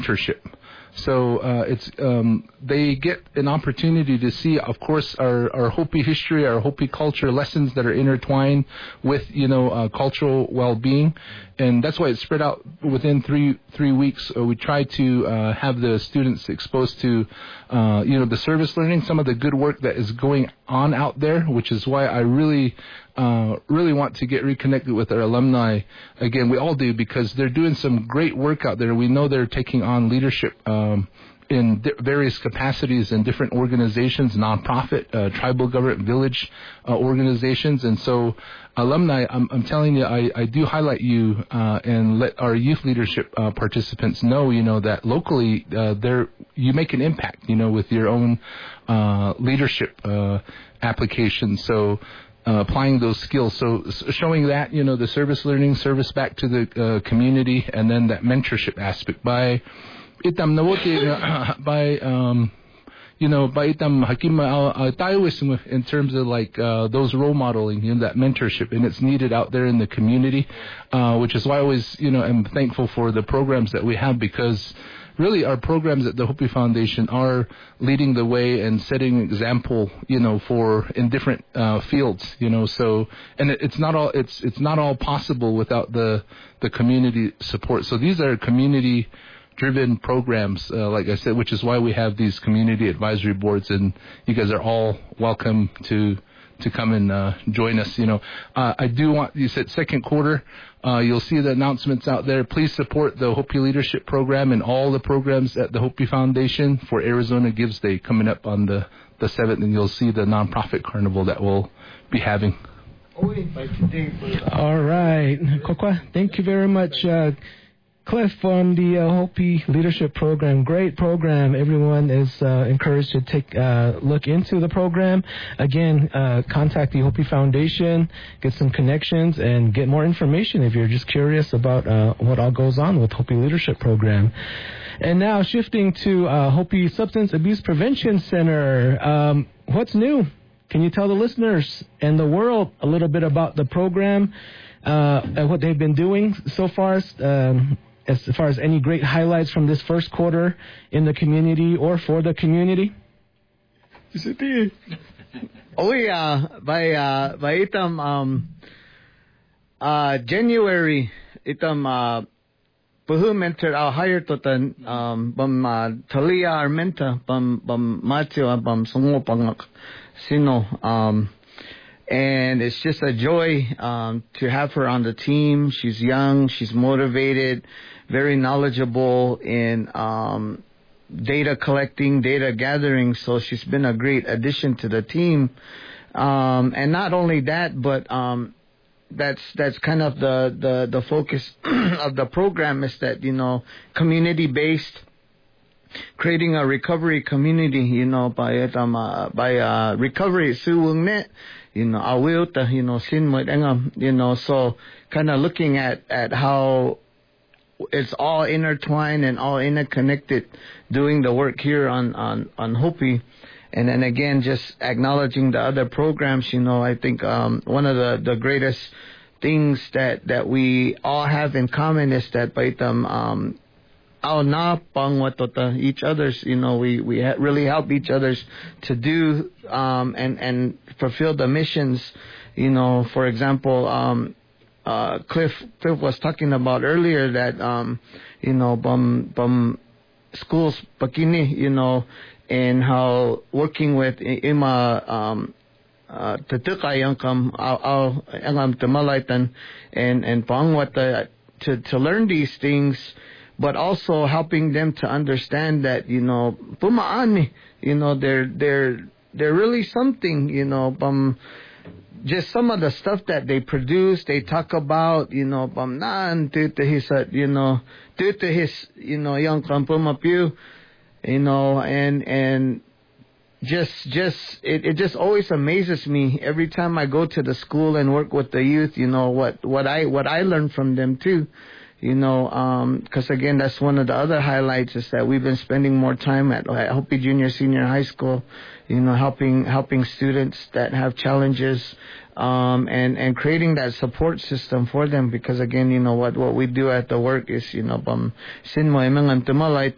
mentorship. So they get an opportunity to see, of course, our Hopi history, our Hopi culture, lessons that are intertwined with, cultural well-being. And that's why it's spread out within three weeks. We try to have the students exposed to, the service learning, some of the good work that is going on out there, which is why I really want to get reconnected with our alumni. Again, we all do, because they're doing some great work out there. We know they're taking on leadership in various capacities in different organizations, nonprofit, tribal government, village organizations. And so, alumni, I'm telling you, I do highlight you and let our youth leadership participants know, that locally you make an impact, with your own leadership applications. So applying those skills. So showing that, the service learning, service back to the community, and then that mentorship aspect by itam nawote by itam hakim taoism in terms of like those role modeling, that mentorship, and it's needed out there in the community, which is why I always am thankful for the programs that we have, because really our programs at the Hopi Foundation are leading the way and setting an example, for in different fields, so, and it's not all possible without the community support. So these are community driven programs, like I said, which is why we have these community advisory boards, and you guys are all welcome to come and join us. I do want, you said second quarter, you'll see the announcements out there. Please support the Hopi Leadership Program and all the programs at the Hopi Foundation for Arizona Gives Day coming up on the 7th, and you'll see the nonprofit carnival that we'll be having. All right. Kokwa, thank you very much, Cliff, from the Hopi Leadership Program. Great program. Everyone is encouraged to take a look into the program. Again, contact the Hopi Foundation, get some connections, and get more information if you're just curious about what all goes on with Hopi Leadership Program. And now shifting to Hopi Substance Abuse Prevention Center. What's new? Can you tell the listeners and the world a little bit about the program and what they've been doing so far? As far as any great highlights from this first quarter in the community or for the community? Oh yeah, by itam January itam puhu mentor our hire totan bam talia armenta bam matio bam songo pangak sino and it's just a joy to have her on the team. She's young, she's motivated, very knowledgeable in data collecting, data gathering. So she's been a great addition to the team. And not only that, but that's kind of the focus of the program is that, community based, creating a recovery community, by recovery suwungne. Awilta, sinmoit engam, so kind of looking at how it's all intertwined and all interconnected, doing the work here on Hopi. And then again, just acknowledging the other programs, I think one of the greatest things that we all have in common is that baitam each other's, we really help each other's to do and fulfill the missions. For example, Cliff was talking about earlier that bum schools pakini, and how working with ima tetukayangkam angam temalaitan and pangwata to learn these things, but also helping them to understand that, pumaani, they're really something, just some of the stuff that they produce, they talk about, pamnaan, due to his, young kampumapyu, and it just always amazes me every time I go to the school and work with the youth, what I learn from them too. Because again, that's one of the other highlights is that we've been spending more time at Hopi Junior Senior High School, helping students that have challenges, and creating that support system for them. Because again, what we do at the work is, sinmo